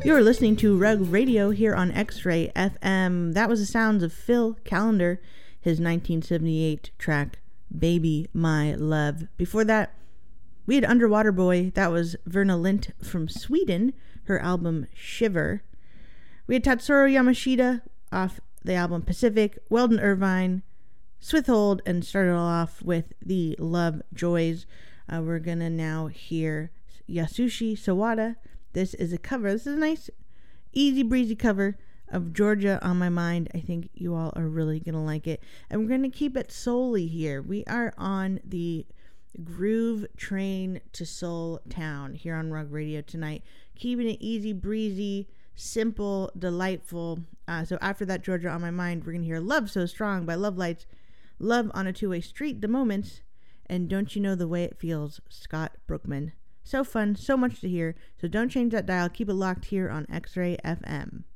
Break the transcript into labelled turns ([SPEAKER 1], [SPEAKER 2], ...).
[SPEAKER 1] You're listening to Rug Radio here on X-Ray FM. That was the sounds of Phil Calendar, his 1978 track, Baby My Love. Before that, we had Underwater Boy. That was Verna Lint from Sweden, her album Shiver. We had Tatsuro Yamashita off the album Pacific, Weldon Irvine, Swithold, and started off with the Love Joys. We're going to now hear Yasushi Sawada. This is a cover. This is a nice, easy breezy cover of Georgia on My Mind. I think you all are really going to like it. And we're going to keep it soul-y here. We are on the groove train to Soul Town here on Rug Radio tonight. Keeping it easy breezy, simple, delightful. So after that Georgia on My Mind, we're going to hear Love So Strong by Love Lights, Love on a Two-Way Street, The Moments, and Don't You Know the Way It Feels, Scott Brookman. So fun, so much to hear. So don't change that dial. Keep it locked here on X-Ray FM.